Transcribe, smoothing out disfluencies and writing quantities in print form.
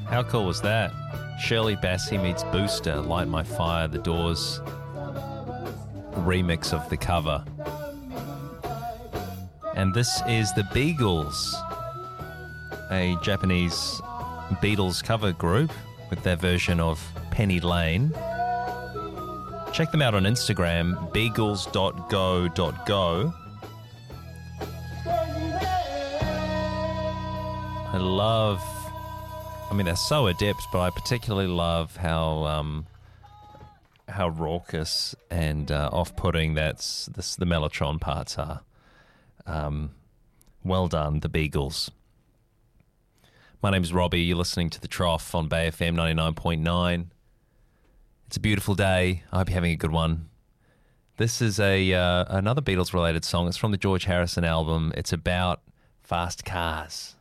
How cool was that? Shirley Bassey meets Booster, Light My Fire, The Doors remix of the cover. And this is the Beagles, a Japanese Beatles cover group with their version of Penny Lane. Check them out on Instagram, beagles.go.go. They're so adept, but I particularly love how raucous and off-putting the Mellotron parts are. Well done, the Beagles. My name's Robbie. You're listening to The Trough on Bay FM 99.9. It's a beautiful day. I hope you're having a good one. This is another Beatles-related song. It's from the George Harrison album. It's about fast cars.